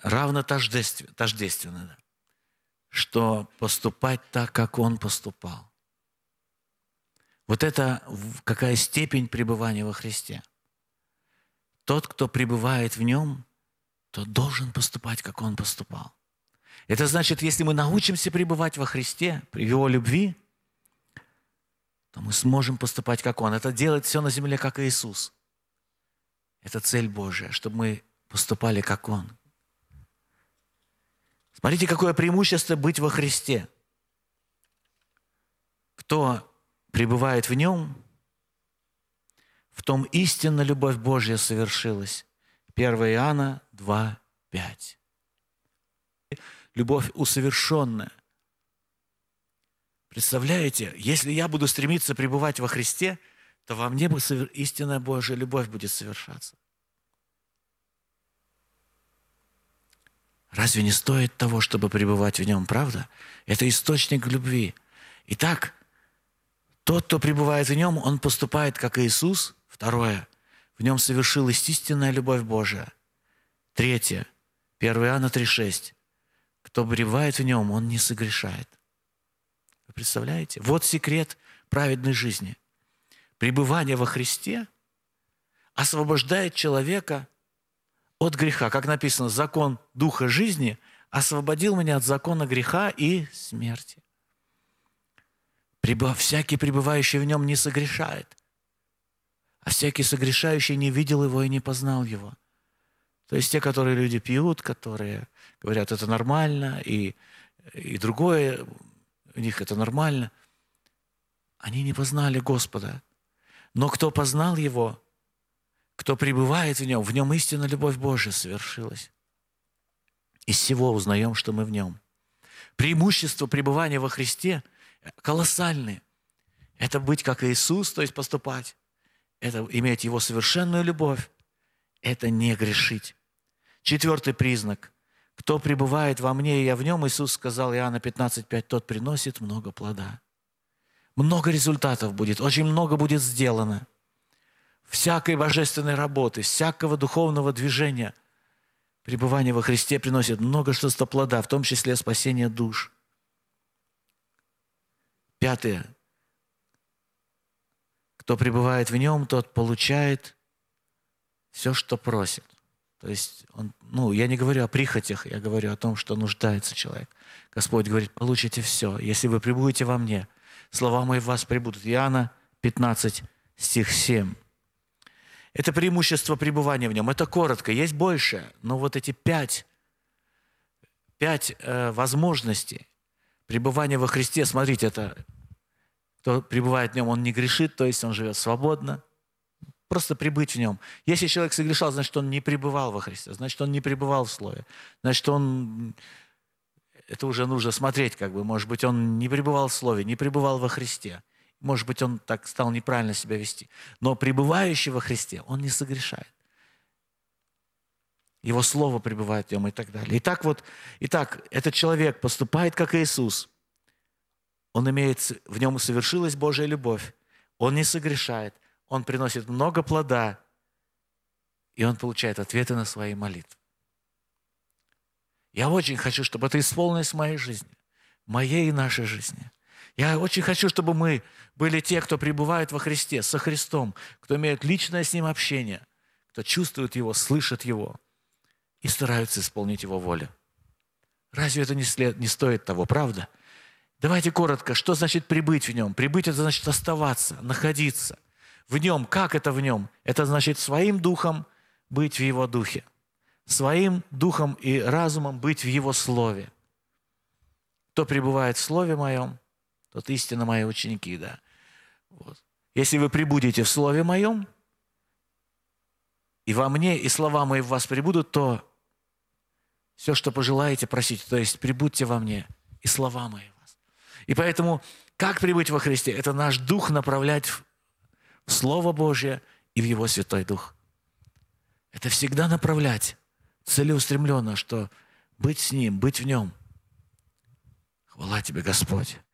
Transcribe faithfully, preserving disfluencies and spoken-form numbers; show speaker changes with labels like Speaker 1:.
Speaker 1: равно тождественно, тождественно да, что поступать так, как Он поступал. Вот это какая степень пребывания во Христе. Тот, кто пребывает в Нем, тот должен поступать, как Он поступал. Это значит, если мы научимся пребывать во Христе, в Его любви, то мы сможем поступать, как Он. Это делать все на земле, как Иисус. Это цель Божия, чтобы мы поступали, как Он. Смотрите, какое преимущество быть во Христе. Кто пребывает в Нем, в том истинно любовь Божья совершилась. первое Иоанна два, пять. Любовь усовершенная. Представляете, если я буду стремиться пребывать во Христе, то во мне истинная Божья любовь будет совершаться. Разве не стоит того, чтобы пребывать в Нем, правда? Это источник любви. Итак, тот, кто пребывает в Нем, он поступает, как Иисус. Второе, в Нем совершилась истинная любовь Божия. Третье, первое Иоанна три, шесть. Кто пребывает в Нем, он не согрешает. Вы представляете? Вот секрет праведной жизни. Пребывание во Христе освобождает человека от греха. Как написано, закон Духа жизни освободил меня от закона греха и смерти. Всякий, пребывающий в Нем, не согрешает, а всякий согрешающий не видел Его и не познал Его. То есть те, которые люди пьют, которые говорят, это нормально, и, и другое, у них это нормально, они не познали Господа. Но кто познал Его, кто пребывает в Нем, в Нем истинно любовь Божия совершилась. Из всего узнаем, что мы в Нем. Преимущество пребывания во Христе колоссальные. Это быть как Иисус, то есть поступать. Это иметь Его совершенную любовь. Это не грешить. Четвертый признак. Кто пребывает во мне, и я в нем, Иисус сказал, Иоанна пятнадцать, пять, тот приносит много плода. Много результатов будет, очень много будет сделано. Всякой божественной работы, всякого духовного движения. Пребывание во Христе приносит много что-то плода, в том числе спасение душ. Пятое. Кто пребывает в нем, тот получает все, что просит. То есть, он, ну, я не говорю о прихотях, я говорю о том, что нуждается человек. Господь говорит, получите все, если вы пребудете во мне. Слова мои в вас пребудут. Иоанна пятнадцать, стих семь. Это преимущество пребывания в нем. Это коротко, есть больше, но вот эти пять, пять э, возможностей пребывания во Христе, смотрите, это кто пребывает в нем, он не грешит, то есть он живет свободно. Просто пребыть в нем. Если человек согрешал, значит, он не пребывал во Христе, значит, он не пребывал в Слове. Значит, он... Это уже нужно смотреть, как бы. Может быть, он не пребывал в Слове, не пребывал во Христе. Может быть, он так стал неправильно себя вести. Но пребывающий во Христе, он не согрешает. Его Слово пребывает в нем и так далее. Итак, вот, итак, этот человек поступает, как Иисус. Он имеет, в нем совершилась Божья любовь. Он не согрешает. Он приносит много плода. И он получает ответы на свои молитвы. Я очень хочу, чтобы это исполнилось в моей жизни. В моей и нашей жизни. Я очень хочу, чтобы мы были те, кто пребывает во Христе, со Христом, кто имеет личное с Ним общение, кто чувствует Его, слышит Его и стараются исполнить Его волю. Разве это не, след, не стоит того, правда? Давайте коротко, что значит прибыть в Нем? Прибыть – это значит оставаться, находиться. В Нем, как это в Нем? Это значит своим духом быть в Его духе, своим духом и разумом быть в Его Слове. Кто пребывает в Слове Моем, тот истинно Мои ученики, да. Вот. Если вы пребудете в Слове Моем, и во мне, и слова Мои в вас пребудут, то все, что пожелаете, просите. То есть пребудьте во мне, и слова Мои в вас. И поэтому, как пребыть во Христе? Это наш дух направлять в Слово Божье и в Его Святой Дух. Это всегда направлять целеустремленно, что быть с Ним, быть в Нем. Хвала Тебе, Господь.